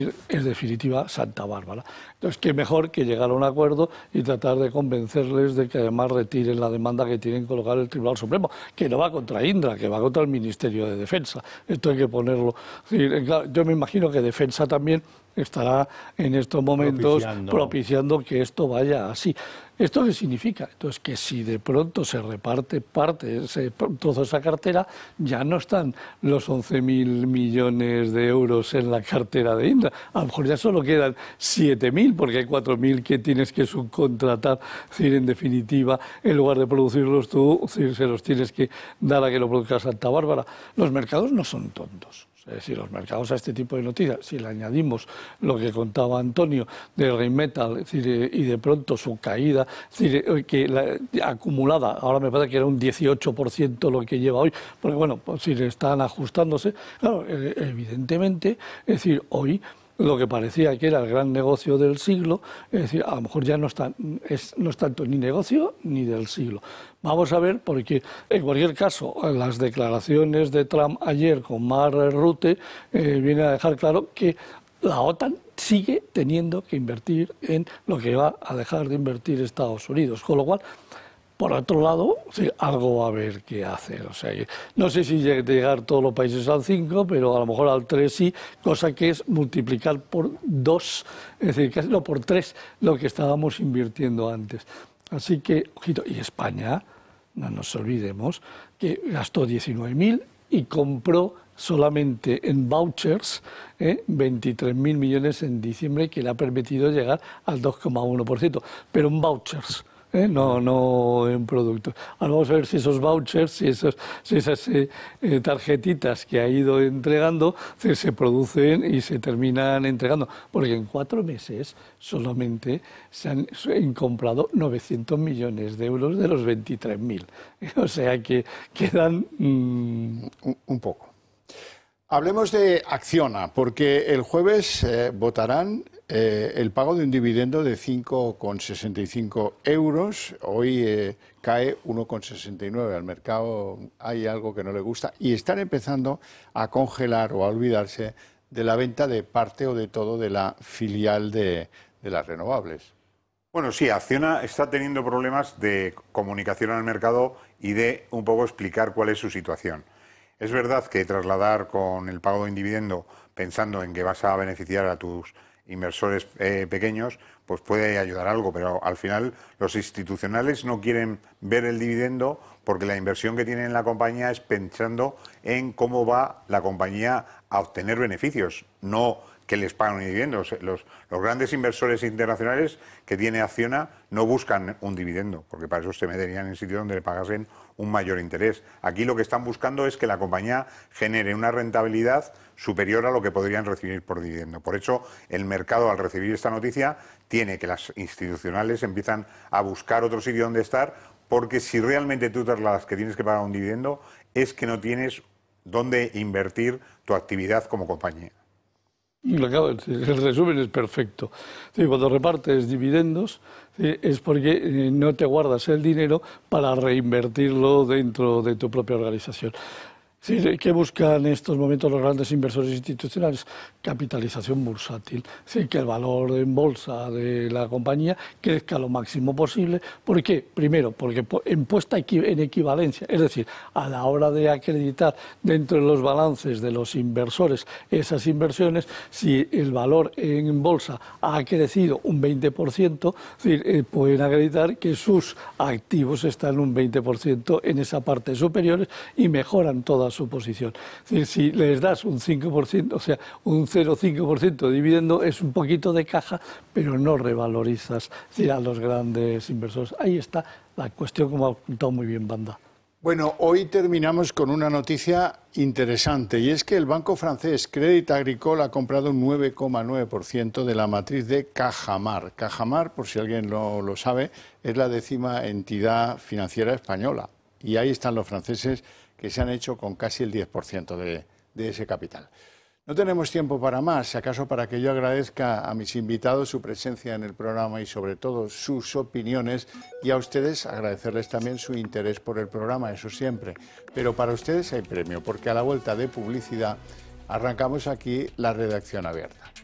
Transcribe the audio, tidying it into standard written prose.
en definitiva, Santa Bárbara. Entonces, qué mejor que llegar a un acuerdo y tratar de convencerles de que además retiren la demanda que tienen colocar el Tribunal Supremo, que no va contra Indra, que va contra el Ministerio de Defensa. Esto hay que ponerlo. Es decir, claro, yo me imagino que Defensa también estará en estos momentos propiciando que esto vaya así. ¿Esto qué significa? Entonces, que si de pronto se reparte parte, ese trozo de esa cartera, ya no están los 11.000 millones de euros en la cartera de Indra. A lo mejor ya solo quedan 7.000, porque hay 4.000 que tienes que subcontratar. Es decir, en definitiva, en lugar de producirlos tú, se los tienes que dar a que lo produzca Santa Bárbara. Los mercados no son tontos. Es decir, los mercados a este tipo de noticias, si le añadimos lo que contaba Antonio de Rheinmetall, es decir, y de pronto su caída, es decir, que acumulada, ahora me parece que era un 18% lo que lleva hoy, porque bueno, pues si le están ajustándose, claro, evidentemente, es decir, hoy lo que parecía que era el gran negocio del siglo, es decir, a lo mejor ya no es tanto ni negocio ni del siglo. Vamos a ver, porque en cualquier caso, las declaraciones de Trump ayer con Mark Rutte vienen a dejar claro que la OTAN sigue teniendo que invertir en lo que va a dejar de invertir Estados Unidos, con lo cual, por otro lado, sí, algo va a haber que hacer. O sea, no sé si llegar todos los países al 5, pero a lo mejor al 3 sí, cosa que es multiplicar por 2, es decir, casi no por 3 lo que estábamos invirtiendo antes. Así que, ojito, y España, no nos olvidemos, que gastó 19.000 y compró solamente en vouchers 23.000 millones en diciembre, que le ha permitido llegar al 2,1%, pero en vouchers. No en productos. Ahora vamos a ver si esos vouchers, si esas tarjetitas que ha ido entregando se producen y se terminan entregando. Porque en 4 meses solamente se han comprado 900 millones de euros de los 23.000. O sea que quedan un poco. Hablemos de Acciona, porque el jueves votarán el pago de un dividendo de 5,65 euros. Hoy cae 1,69. Al mercado hay algo que no le gusta y están empezando a congelar o a olvidarse de la venta de parte o de todo de la filial de las renovables. Bueno, sí, Acciona está teniendo problemas de comunicación al mercado y de un poco explicar cuál es su situación. Es verdad que trasladar con el pago de un dividendo pensando en que vas a beneficiar a tus inversores pequeños, pues puede ayudar algo, pero al final los institucionales no quieren ver el dividendo porque la inversión que tienen en la compañía es pensando en cómo va la compañía a obtener beneficios, no que les pagan dividendos. Los grandes inversores internacionales que tiene Acciona no buscan un dividendo, porque para eso se meterían en sitios donde le pagasen un mayor interés. Aquí lo que están buscando es que la compañía genere una rentabilidad superior a lo que podrían recibir por dividendo. Por eso el mercado, al recibir esta noticia, tiene que las institucionales empiezan a buscar otro sitio donde estar, porque si realmente tú trasladas que tienes que pagar un dividendo, es que no tienes dónde invertir tu actividad como compañía. El resumen es perfecto. Cuando repartes dividendos es porque no te guardas el dinero para reinvertirlo dentro de tu propia organización. ¿Qué buscan en estos momentos los grandes inversores institucionales? Capitalización bursátil. Que el valor en bolsa de la compañía crezca lo máximo posible. ¿Por qué? Primero, porque en puesta en equivalencia, es decir, a la hora de acreditar dentro de los balances de los inversores esas inversiones, si el valor en bolsa ha crecido un 20%, pueden acreditar que sus activos están un 20% en esa parte superior y mejoran toda su posición. Es decir, si les das un 5%, o sea, un 0,5% de dividendo, es un poquito de caja, pero no revalorizas a los grandes inversores. Ahí está la cuestión, como ha contado muy bien Banda. Bueno, hoy terminamos con una noticia interesante, y es que el banco francés Crédit Agricole ha comprado un 9,9% de la matriz de Cajamar. Cajamar, por si alguien no lo sabe, es la 10ª entidad financiera española. Y ahí están los franceses, que se han hecho con casi el 10% de ese capital. No tenemos tiempo para más, si acaso para que yo agradezca a mis invitados su presencia en el programa y sobre todo sus opiniones, y a ustedes agradecerles también su interés por el programa, eso siempre. Pero para ustedes hay premio, porque a la vuelta de publicidad arrancamos aquí la redacción abierta.